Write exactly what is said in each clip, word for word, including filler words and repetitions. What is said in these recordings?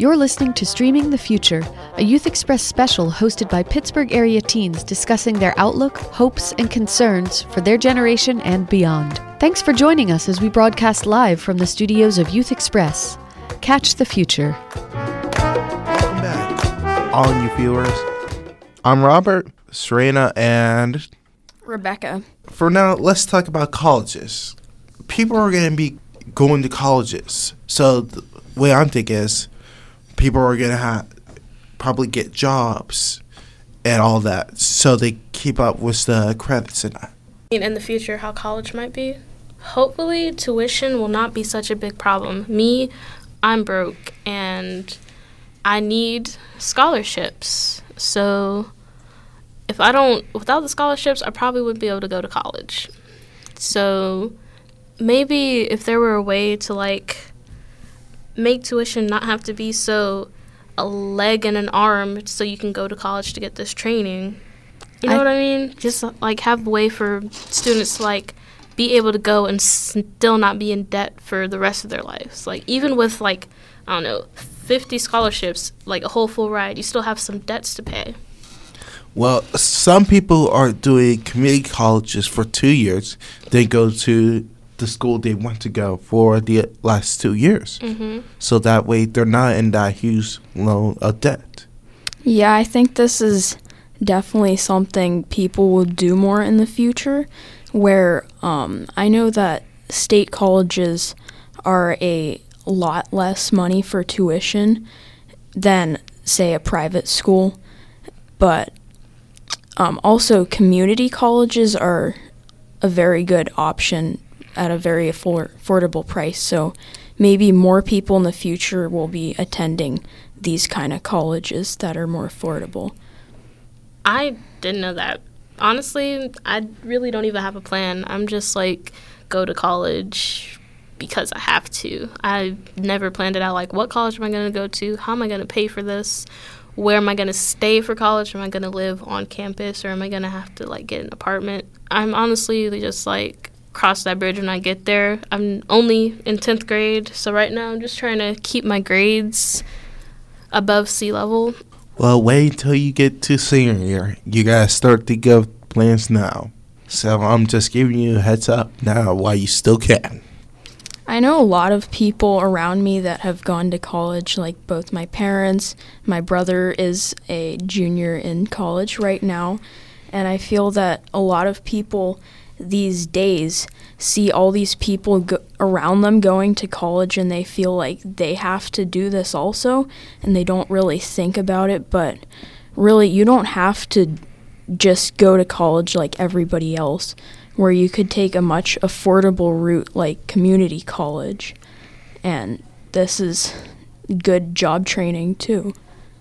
You're listening to Streaming the Future, a Youth Express special hosted by Pittsburgh area teens discussing their outlook, hopes, and concerns for their generation and beyond. Thanks for joining us as we broadcast live from the studios of Youth Express. Catch the future. Welcome back, all you viewers. I'm Robert, Serena, and Rebecca. For now, let's talk about colleges. People are going to be going to colleges. So the way I'm thinking is people are going to have probably get jobs and all that so they keep up with the credits and that. In the future, how college might be. Hopefully, tuition will not be such a big problem. Me, I'm broke, and I need scholarships. So if I don't, without the scholarships, I probably wouldn't be able to go to college. So maybe if there were a way to, like, make tuition not have to be so a leg and an arm so you can go to college to get this training. You know I, what I mean? Just, like, have a way for students to, like, be able to go and still not be in debt for the rest of their lives. Like, even with, like, I don't know, fifty scholarships, like a whole full ride, you still have some debts to pay. Well, some people are doing community colleges for two years. They go to the school they want to go for the last two years. Mm-hmm. So that way they're not in that huge loan of debt. Yeah, I think this is definitely something people will do more in the future, where um, I know that state colleges are a lot less money for tuition than, say, a private school. But um, also community colleges are a very good option at a very affor- affordable price. So maybe more people in the future will be attending these kind of colleges that are more affordable. I didn't know that. Honestly, I really don't even have a plan. I'm just like, go to college because I have to. I never planned it out, like, what college am I going to go to? How am I going to pay for this? Where am I going to stay for college? Am I going to live on campus, or am I going to have to, like, get an apartment? I'm honestly just, like, cross that bridge when I get there. I'm only in tenth grade, so right now I'm just trying to keep my grades above sea level. Well, wait until you get to senior year. You got to start to give plans now. So I'm just giving you a heads up now while you still can. I know a lot of people around me that have gone to college, like both my parents. My brother is a junior in college right now, and I feel that a lot of people these days see all these people go- around them going to college, and they feel like they have to do this also, and they don't really think about it. But really, you don't have to just go to college like everybody else, where you could take a much affordable route like community college, and this is good job training too.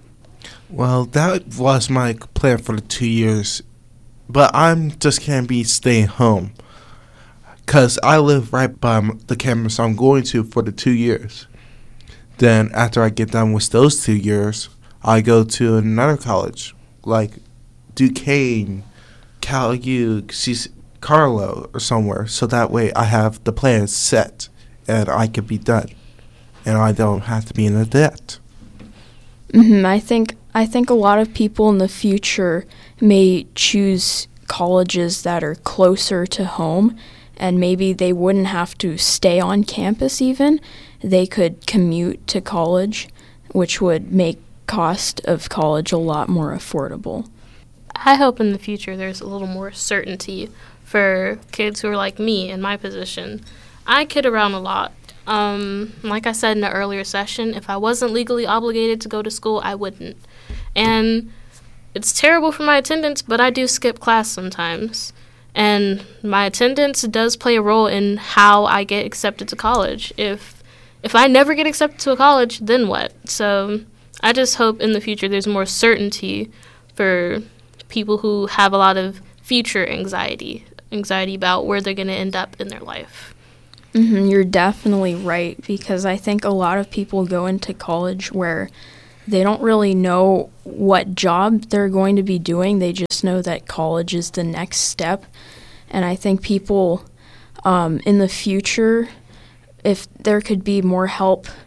Well, that was my plan for the two years. But I'm just can't be staying home because I live right by the campus I'm going to for the two years. Then after I get done with those two years, I go to another college like Duquesne, Cal U, Carlo, or somewhere. So that way I have the plan set and I can be done. And I don't have to be in a debt. Mm-hmm. I think I think a lot of people in the future may choose colleges that are closer to home, and maybe they wouldn't have to stay on campus even. They could commute to college, which would make cost of college a lot more affordable. I hope in the future there's a little more certainty for kids who are like me in my position. I kid around a lot. Um, like I said in the earlier session, if I wasn't legally obligated to go to school, I wouldn't. And it's terrible for my attendance, but I do skip class sometimes. And my attendance does play a role in how I get accepted to college. If if I never get accepted to a college, then what? So I just hope in the future there's more certainty for people who have a lot of future anxiety, anxiety about where they're going to end up in their life. Mm-hmm, you're definitely right, because I think a lot of people go into college where they don't really know what job they're going to be doing. They just know that college is the next step. And I think people um, in the future, if there could be more help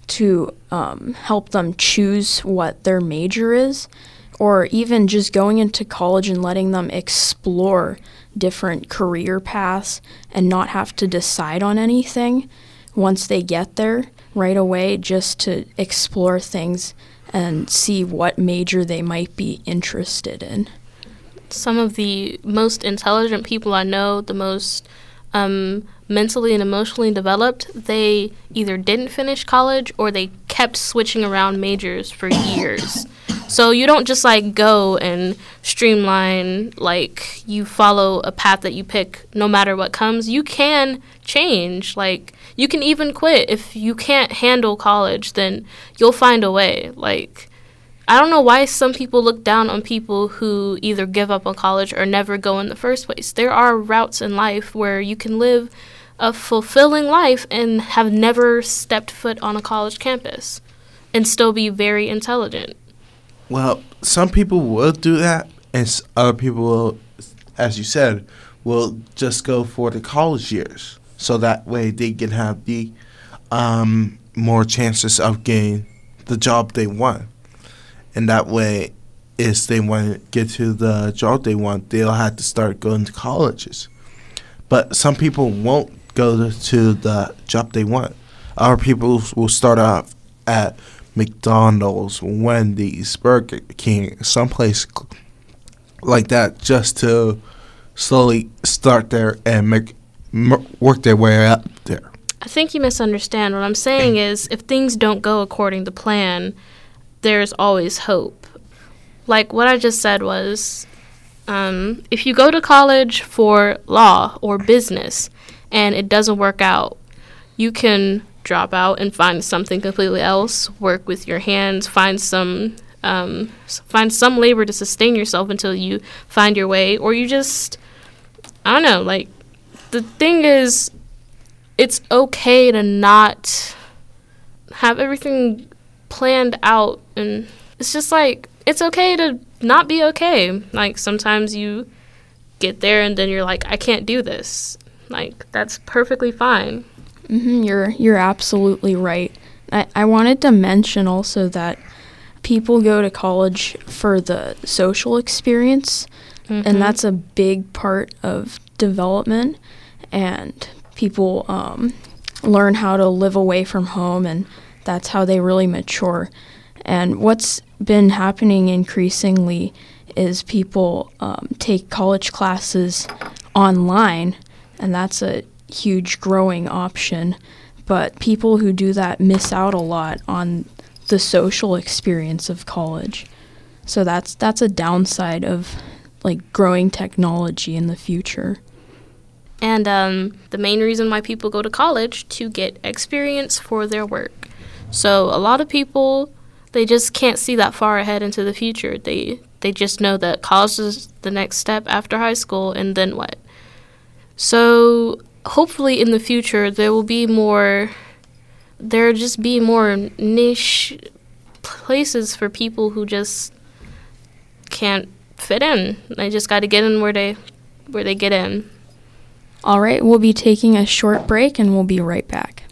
to um, help them choose what their major is, or even just going into college and letting them explore different career paths and not have to decide on anything once they get there right away, just to explore things and see what major they might be interested in. Some of the most intelligent people I know, the most um, mentally and emotionally developed, they either didn't finish college or they kept switching around majors for years. So you don't just like go and streamline, like you follow a path that you pick no matter what comes. You can change. Like you can even quit. If you can't handle college, then you'll find a way. Like I don't know why some people look down on people who either give up on college or never go in the first place. There are routes in life where you can live a fulfilling life and have never stepped foot on a college campus and still be very intelligent. Well, some people will do that, and s- other people will, as you said, will just go for the college years. So that way they can have the um, more chances of getting the job they want. And that way, if they want to get to the job they want, they'll have to start going to colleges. But some people won't go to, to the job they want. Other people will start off at McDonald's, Wendy's, Burger King, someplace like that, just to slowly start there and make m- work their way up there. I think you misunderstand. What I'm saying is if things don't go according to plan, there's always hope. Like what I just said was, um, if you go to college for law or business and it doesn't work out, you can drop out and find something completely else, work with your hands, find some um, find some labor to sustain yourself until you find your way, or you just, I don't know, like, the thing is, it's okay to not have everything planned out, and it's just like, it's okay to not be okay. Like, sometimes you get there and then you're like, I can't do this. Like, that's perfectly fine. Mm-hmm, you're you're absolutely right. I, I wanted to mention also that people go to college for the social experience, mm-hmm. and that's a big part of development. And people um, learn how to live away from home, and that's how they really mature. And what's been happening increasingly is people um, take college classes online, and that's a huge growing option, but people who do that miss out a lot on the social experience of college. So that's that's a downside of like growing technology in the future. And um, the main reason why people go to college, to get experience for their work. So a lot of people, they just can't see that far ahead into the future. They they just know that college is the next step after high school, and then what? So hopefully in the future there will be more, there'll just be more niche places for people who just can't fit in. They just got to get in where they where they get in. All right, we'll be taking a short break and we'll be right back.